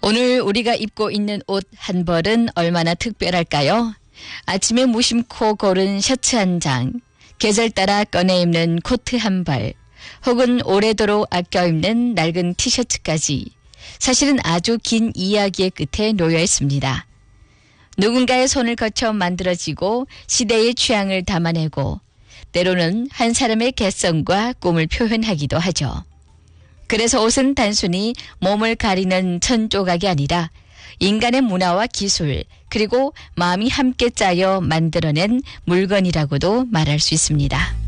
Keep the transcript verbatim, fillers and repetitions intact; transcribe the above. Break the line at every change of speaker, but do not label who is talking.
오늘 우리가 입고 있는 옷 한 벌은 얼마나 특별할까요? 아침에 무심코 고른 셔츠 한 장, 계절 따라 꺼내 입는 코트 한 벌, 혹은 오래도록 아껴 입는 낡은 티셔츠까지 사실은 아주 긴 이야기의 끝에 놓여 있습니다. 누군가의 손을 거쳐 만들어지고 시대의 취향을 담아내고 때로는 한 사람의 개성과 꿈을 표현하기도 하죠. 그래서 옷은 단순히 몸을 가리는 천 조각이 아니라 인간의 문화와 기술 그리고 마음이 함께 짜여 만들어낸 물건이라고도 말할 수 있습니다.